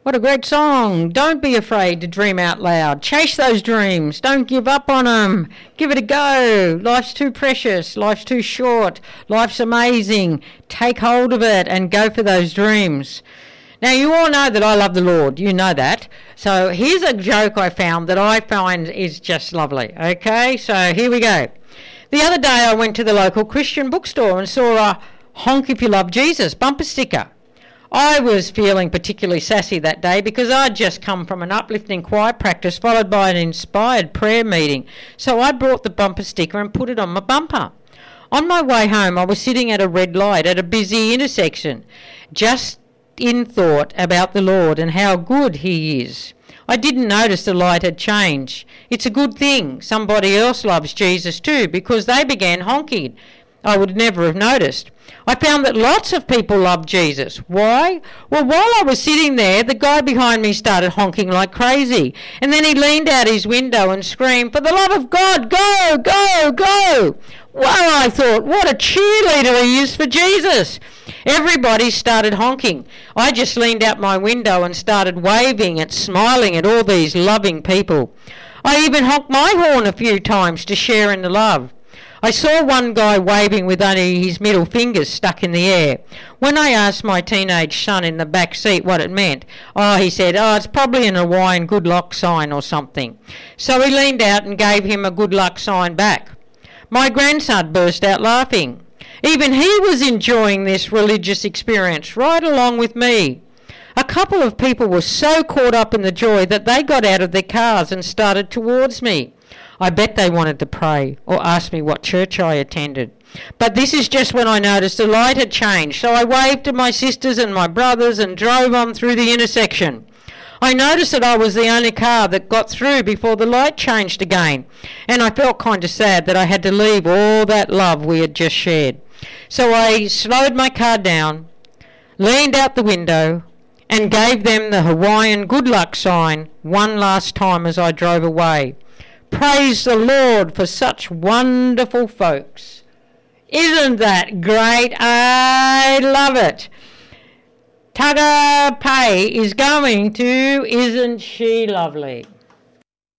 What a great song. Don't be afraid to dream out loud. Chase those dreams. Don't give up on them. Give it a go. Life's too precious. Life's too short. Life's amazing. Take hold of it and go for those dreams. Now, you all know that I love the Lord. You know that. So here's a joke I found that I find is just lovely. Okay, so here we go. The other day I went to the local Christian bookstore and saw a "Honk If You Love Jesus" bumper sticker. I was feeling particularly sassy that day because I'd just come from an uplifting choir practice followed by an inspired prayer meeting. So I brought the bumper sticker and put it on my bumper. On my way home, I was sitting at a red light at a busy intersection, just in thought about the Lord and how good he is. I didn't notice the light had changed. It's a good thing somebody else loves Jesus too, because they began honking. I would never have noticed. I found that lots of people love Jesus. Why? Well, while I was sitting there, the guy behind me started honking like crazy. And then he leaned out his window and screamed, "For the love of God, go, go, go." Well, I thought, what a cheerleader he is for Jesus. Everybody started honking. I just leaned out my window and started waving and smiling at all these loving people. I even honked my horn a few times to share in the love. I saw one guy waving with only his middle fingers stuck in the air. When I asked my teenage son in the back seat what it meant, he said, it's probably an Hawaiian good luck sign or something. So he leaned out and gave him a good luck sign back. My grandson burst out laughing. Even he was enjoying this religious experience right along with me. A couple of people were so caught up in the joy that they got out of their cars and started towards me. I bet they wanted to pray or ask me what church I attended. But this is just when I noticed the light had changed, so I waved to my sisters and my brothers and drove on through the intersection. I noticed that I was the only car that got through before the light changed again, and I felt kind of sad that I had to leave all that love we had just shared. So I slowed my car down, leaned out the window, and gave them the Hawaiian good luck sign one last time as I drove away. Praise the Lord for such wonderful folks. Isn't that great? I love it. Taga Pay is going to Isn't She Lovely?